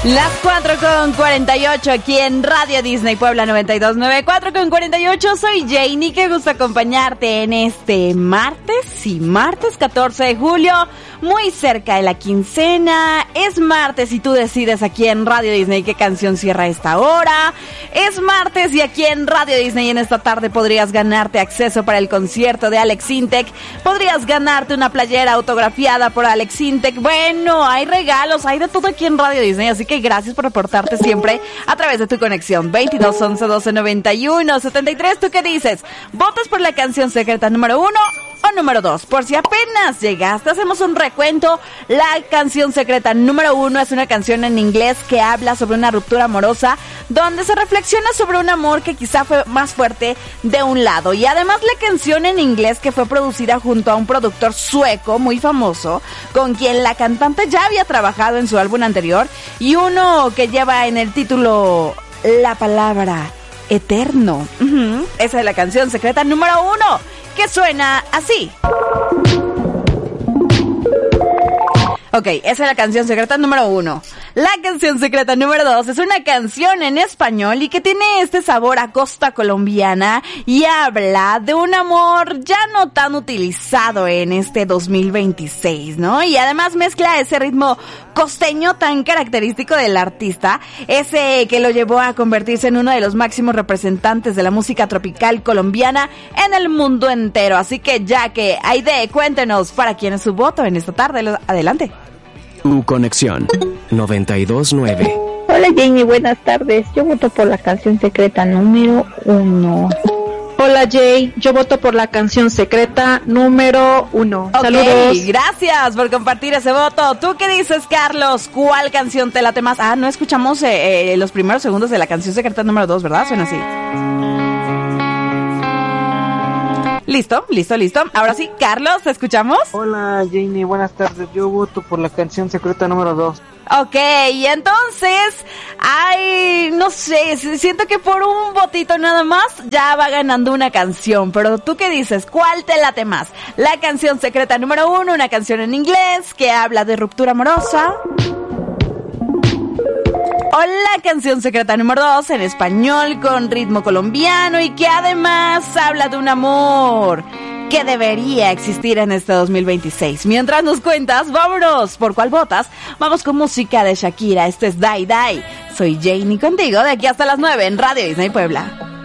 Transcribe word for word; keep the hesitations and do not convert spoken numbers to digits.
Las cuatro con cuarenta y ocho aquí en Radio Disney Puebla noventa y dos punto nueve. Cuatro con cuarenta y ocho, soy Janie, que gusta acompañarte en este martes, sí, martes catorce de julio, muy cerca de la quincena. Es martes y tú decides aquí en Radio Disney qué canción cierra esta hora. Es martes y aquí en Radio Disney en esta tarde podrías ganarte acceso para el concierto de Alex Intec. Podrías ganarte una playera autografiada por Alex Intec. Bueno, hay regalos, hay de todo aquí en Radio Disney, así que gracias por reportarte siempre a través de tu conexión veintidós once doce noventa y uno setenta y tres. ¿Tú qué dices? ¿Votas por la canción secreta número uno o número dos? Por si apenas llegaste, hacemos un recuento. La canción secreta número uno es una canción en inglés que habla sobre una ruptura amorosa, donde se reflexiona sobre un amor que quizá fue más fuerte de un lado. Y además la canción en inglés, que fue producida junto a un productor sueco muy famoso, con quien la cantante ya había trabajado en su álbum anterior, y uno que lleva en el título la palabra eterno. Uh-huh. Esa es la canción secreta número uno, que suena así. Ok, esa es la canción secreta número uno. La canción secreta número dos es una canción en español y que tiene este sabor a costa colombiana y habla de un amor ya no tan utilizado en este dos mil veintiséis, ¿no? Y además mezcla ese ritmo costeño tan característico del artista, ese que lo llevó a convertirse en uno de los máximos representantes de la música tropical colombiana en el mundo entero. Así que ya que Aide, cuéntenos para quién es su voto en esta tarde. Adelante. Tu conexión noventa y dos punto nueve. Hola Janie, buenas tardes. Yo voto por la canción secreta número uno. Hola Jay, yo voto por la canción secreta número uno. Okay, saludos. Gracias por compartir ese voto. ¿Tú qué dices, Carlos? ¿Cuál canción te late más? Ah, no escuchamos eh, eh, los primeros segundos de la canción secreta número dos, ¿verdad? Suena así. Listo, listo, listo. Ahora sí, Carlos, ¿te escuchamos? Hola, Janie, buenas tardes. Yo voto por la canción secreta número dos. Ok, y entonces, ay, no sé, siento que por un votito nada más ya va ganando una canción. Pero ¿tú qué dices? ¿Cuál te late más? ¿La canción secreta número uno, una canción en inglés que habla de ruptura amorosa? O la canción secreta número dos en español con ritmo colombiano y que además habla de un amor que debería existir en este dos mil veintiséis. Mientras nos cuentas, vámonos. ¿Por cuál votas? Vamos con música de Shakira. Esto es Die Die. Soy Janie contigo de aquí hasta las nueve en Radio Disney Puebla.